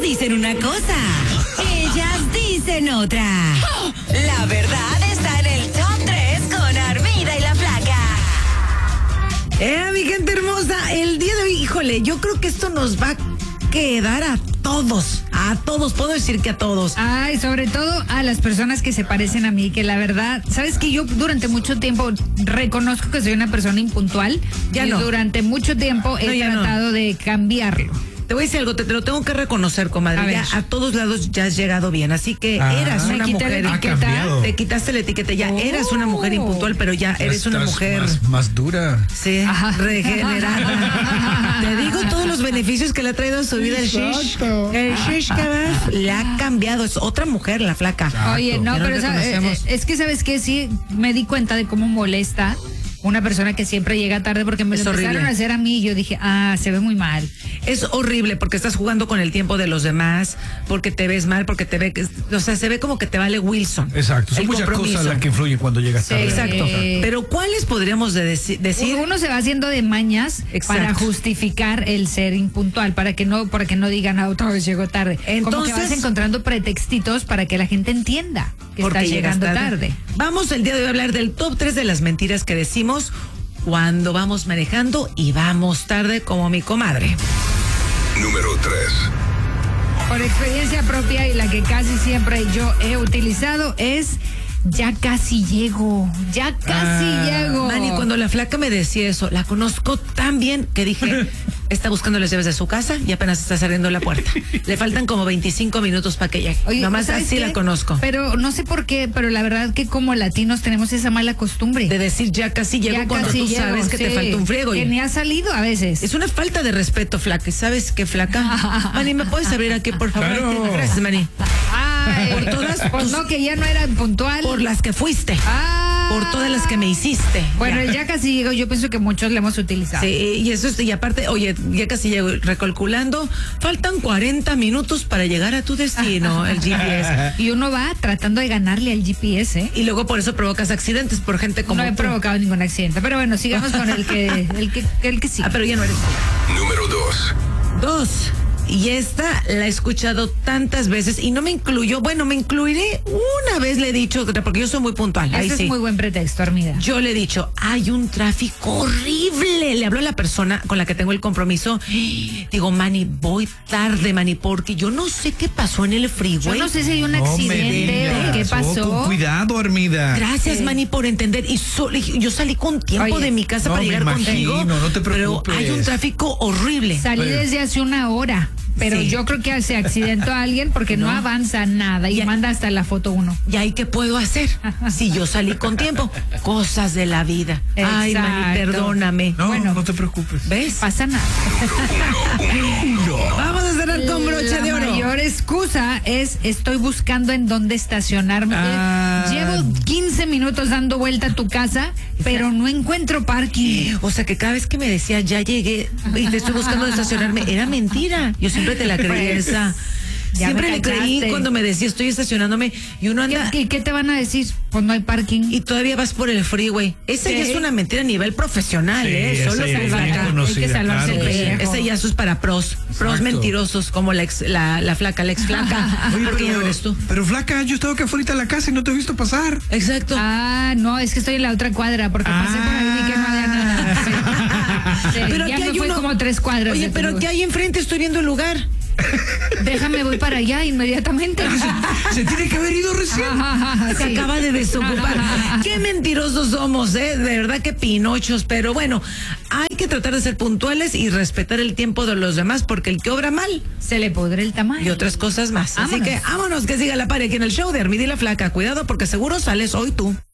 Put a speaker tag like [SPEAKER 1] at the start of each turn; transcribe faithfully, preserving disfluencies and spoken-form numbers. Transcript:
[SPEAKER 1] dicen una cosa, ellas dicen otra. La verdad está en el top tres con Armida y la Flaca.
[SPEAKER 2] Eh, mi gente hermosa, el día de hoy, híjole, yo creo que esto nos va a quedar a todos, a todos, puedo decir que a todos.
[SPEAKER 3] Ay, sobre todo a las personas que se parecen a mí, que la verdad, sabes que yo durante mucho tiempo reconozco que soy una persona impuntual.
[SPEAKER 2] Ya
[SPEAKER 3] y
[SPEAKER 2] no.
[SPEAKER 3] Durante mucho tiempo he
[SPEAKER 2] No, ya
[SPEAKER 3] tratado
[SPEAKER 2] no.
[SPEAKER 3] de cambiarlo.
[SPEAKER 2] Te voy a decir algo, te, te lo tengo que reconocer, comadre.
[SPEAKER 3] A
[SPEAKER 2] Ya
[SPEAKER 3] ver.
[SPEAKER 2] a todos lados ya has llegado bien, así que
[SPEAKER 4] Ah,
[SPEAKER 2] eras
[SPEAKER 3] me
[SPEAKER 2] una
[SPEAKER 3] quité
[SPEAKER 2] mujer.
[SPEAKER 3] la etiqueta.
[SPEAKER 4] Ha cambiado.
[SPEAKER 2] Te quitaste la etiqueta, ya
[SPEAKER 3] Oh.
[SPEAKER 2] eras una mujer impuntual, pero ya eres
[SPEAKER 4] Estás
[SPEAKER 2] una mujer.
[SPEAKER 4] Más, más dura.
[SPEAKER 2] Sí,
[SPEAKER 3] Ajá.
[SPEAKER 2] regenerada. Te digo todos los beneficios que le ha traído a su vida el shish.
[SPEAKER 4] Exacto.
[SPEAKER 2] El shish kebab le ha cambiado, es otra mujer la flaca.
[SPEAKER 4] Exacto.
[SPEAKER 3] Oye, no,
[SPEAKER 2] Ya no
[SPEAKER 3] pero sa- eh,
[SPEAKER 2] reconocemos.
[SPEAKER 3] es que sabes que sí me di cuenta de cómo molesta una persona que siempre llega tarde, porque me
[SPEAKER 2] Es
[SPEAKER 3] lo empezaron
[SPEAKER 2] horrible.
[SPEAKER 3] a hacer a mí y yo dije, ah, se ve muy mal.
[SPEAKER 2] Es horrible porque estás jugando con el tiempo de los demás, porque te ves mal, porque te ve, que- o sea, se ve como que te vale Wilson.
[SPEAKER 4] Exacto. Son
[SPEAKER 2] El
[SPEAKER 4] muchas
[SPEAKER 2] compromiso.
[SPEAKER 4] cosas las que influyen cuando llegas
[SPEAKER 3] Sí.
[SPEAKER 4] tarde.
[SPEAKER 2] Exacto.
[SPEAKER 3] Eh.
[SPEAKER 2] Pero ¿cuáles podríamos de deci- decir?
[SPEAKER 3] Uno se va haciendo de mañas
[SPEAKER 2] Exacto.
[SPEAKER 3] para justificar el ser impuntual, para que no, para que no digan, ah, otra vez llegó tarde. Como que
[SPEAKER 2] Entonces-
[SPEAKER 3] vas encontrando pretextitos para que la gente entienda que
[SPEAKER 2] Porque
[SPEAKER 3] estás
[SPEAKER 2] llegas
[SPEAKER 3] llegando tarde.
[SPEAKER 2] Vamos el día de hoy a hablar del top tres de las mentiras que decimos cuando vamos manejando y vamos tarde, como mi comadre.
[SPEAKER 5] Número tres.
[SPEAKER 3] Por experiencia propia y la que casi siempre yo he utilizado es, ya casi llego, ya casi
[SPEAKER 4] Ah,
[SPEAKER 3] llego.
[SPEAKER 2] Manny, cuando la flaca me decía eso, la conozco tan bien que dije, está buscando las llaves de su casa y apenas está saliendo la puerta. Le faltan como veinticinco minutos para que llegue.
[SPEAKER 3] Oye,
[SPEAKER 2] Nomás
[SPEAKER 3] ¿sabes
[SPEAKER 2] así
[SPEAKER 3] qué?
[SPEAKER 2] la conozco.
[SPEAKER 3] Pero no sé por qué, pero la verdad que como latinos tenemos esa mala costumbre.
[SPEAKER 2] De decir ya casi llego
[SPEAKER 3] Ya
[SPEAKER 2] cuando
[SPEAKER 3] casi
[SPEAKER 2] tú
[SPEAKER 3] llego,
[SPEAKER 2] sabes que te
[SPEAKER 3] sí,
[SPEAKER 2] falta un friego.
[SPEAKER 3] Que
[SPEAKER 2] Y
[SPEAKER 3] ni ha salido a veces.
[SPEAKER 2] es una falta de respeto, flaca. ¿Y sabes qué, flaca? Manny, ¿me puedes abrir aquí, por favor?
[SPEAKER 4] Claro.
[SPEAKER 2] Gracias, Manny.
[SPEAKER 3] Ay,
[SPEAKER 2] Por todas
[SPEAKER 3] pues
[SPEAKER 2] tus-
[SPEAKER 3] no, que ya no era puntual.
[SPEAKER 2] Por las que fuiste.
[SPEAKER 3] Ah.
[SPEAKER 2] Por todas las que me hiciste.
[SPEAKER 3] Bueno,
[SPEAKER 2] Ya.
[SPEAKER 3] el ya casi llego, yo pienso que muchos le hemos utilizado.
[SPEAKER 2] Sí, y eso es, y aparte, oye, ya casi llego recalculando, faltan cuarenta minutos para llegar a tu destino, el G P S.
[SPEAKER 3] Y uno va tratando de ganarle al G P S, ¿eh?
[SPEAKER 2] Y luego por eso provocas accidentes por gente como
[SPEAKER 3] No he
[SPEAKER 2] tú.
[SPEAKER 3] provocado ningún accidente. Pero bueno, sigamos con el que, el que, el que sí.
[SPEAKER 2] Ah, pero ya no eres tú.
[SPEAKER 5] Número dos.
[SPEAKER 2] Dos. Y esta la he escuchado tantas veces y no me incluyo. Bueno, me incluiré una vez, le he dicho, porque yo soy muy puntual. Ahí
[SPEAKER 3] Ese
[SPEAKER 2] sí.
[SPEAKER 3] es muy buen pretexto, Armida.
[SPEAKER 2] Yo le he dicho, hay un tráfico horrible. Le hablo a la persona con la que tengo el compromiso. Digo, Manny, voy tarde, Manny, porque yo no sé qué pasó en el
[SPEAKER 3] Yo
[SPEAKER 2] freeway.
[SPEAKER 3] no sé si hay un
[SPEAKER 4] No me
[SPEAKER 3] accidente o
[SPEAKER 4] digas.
[SPEAKER 3] qué
[SPEAKER 4] Oh,
[SPEAKER 3] pasó.
[SPEAKER 4] con cuidado, Armida.
[SPEAKER 2] Gracias,
[SPEAKER 3] Sí.
[SPEAKER 2] Manny, por entender. Y so- yo salí con tiempo
[SPEAKER 3] Oye,
[SPEAKER 2] de mi casa
[SPEAKER 4] no,
[SPEAKER 2] para
[SPEAKER 4] me
[SPEAKER 2] llegar
[SPEAKER 4] imagino,
[SPEAKER 2] contigo.
[SPEAKER 4] no te
[SPEAKER 2] Pero
[SPEAKER 4] preocupes.
[SPEAKER 2] hay un tráfico horrible.
[SPEAKER 3] Salí
[SPEAKER 4] Pero-
[SPEAKER 3] desde hace una hora. Pero
[SPEAKER 2] Sí.
[SPEAKER 3] yo creo que se accidentó a alguien porque no,
[SPEAKER 2] No.
[SPEAKER 3] avanza nada y
[SPEAKER 2] Ya.
[SPEAKER 3] manda hasta la foto uno.
[SPEAKER 2] ¿Y ahí qué puedo hacer? Si yo salí con tiempo. Cosas de la vida. Ay, Manny,
[SPEAKER 3] Exacto.
[SPEAKER 2] perdóname.
[SPEAKER 4] No,
[SPEAKER 3] Bueno.
[SPEAKER 4] no te preocupes.
[SPEAKER 2] ¿Ves?
[SPEAKER 3] Pasa nada.
[SPEAKER 2] Vamos a cerrar con broche
[SPEAKER 3] La
[SPEAKER 2] de oro.
[SPEAKER 3] mayor excusa es estoy buscando en dónde estacionarme.
[SPEAKER 4] Ah.
[SPEAKER 3] Llevo quince minutos dando vuelta a tu casa, pero no encuentro parking.
[SPEAKER 2] O sea que cada vez que me decía ya llegué y te estoy buscando estacionarme, era mentira. Yo siempre te la creí
[SPEAKER 3] Pues,
[SPEAKER 2] esa.
[SPEAKER 3] ya
[SPEAKER 2] Siempre
[SPEAKER 3] me
[SPEAKER 2] le creí
[SPEAKER 3] cachaste.
[SPEAKER 2] cuando me decía estoy estacionándome y uno
[SPEAKER 3] ¿Qué,
[SPEAKER 2] anda
[SPEAKER 3] qué- qué te van a decir? Pues no hay parking.
[SPEAKER 2] y todavía vas por el freeway. Esa
[SPEAKER 3] Sí.
[SPEAKER 2] ya es una mentira a nivel profesional,
[SPEAKER 4] Sí,
[SPEAKER 2] ¿eh?
[SPEAKER 4] esa
[SPEAKER 2] Solo
[SPEAKER 4] ya es
[SPEAKER 2] salvar
[SPEAKER 4] bien
[SPEAKER 2] acá.
[SPEAKER 4] conocida,
[SPEAKER 3] Hay que salvarse
[SPEAKER 4] claro
[SPEAKER 3] el
[SPEAKER 4] que sí.
[SPEAKER 3] pellejo.
[SPEAKER 2] Ese ya eso es para pros, pros
[SPEAKER 4] Exacto.
[SPEAKER 2] mentirosos como la ex, la, la flaca, la ex flaca.
[SPEAKER 4] Oye,
[SPEAKER 2] Porque ya no
[SPEAKER 4] pero,
[SPEAKER 2] eres tú.
[SPEAKER 4] pero flaca, yo he estado acá afuera de la casa y no te he visto pasar.
[SPEAKER 2] Exacto.
[SPEAKER 3] Ah, no, es que estoy en la otra cuadra porque pasé por ahí y vi que no había nada. Sí. Sí,
[SPEAKER 2] Pero
[SPEAKER 3] ya
[SPEAKER 2] aquí
[SPEAKER 3] me
[SPEAKER 2] hay
[SPEAKER 3] fui
[SPEAKER 2] uno-
[SPEAKER 3] como tres cuadras.
[SPEAKER 2] Oye,
[SPEAKER 3] de
[SPEAKER 2] pero
[SPEAKER 3] tu
[SPEAKER 2] ¿qué
[SPEAKER 3] lugar.
[SPEAKER 2] hay enfrente? Estoy viendo el lugar.
[SPEAKER 3] Déjame, voy para allá inmediatamente.
[SPEAKER 4] Se tiene que haber ido recién.
[SPEAKER 2] Se
[SPEAKER 3] Sí.
[SPEAKER 2] acaba de desocupar. Qué mentirosos somos, ¿eh? De verdad que pinochos. Pero bueno, hay que tratar de ser puntuales y respetar el tiempo de los demás porque el que obra mal
[SPEAKER 3] Se le pudre el tamaño.
[SPEAKER 2] y otras cosas más. Así
[SPEAKER 3] Vámonos.
[SPEAKER 2] que vámonos que siga la par aquí en el show de Armida y la Flaca. Cuidado porque seguro sales hoy tú.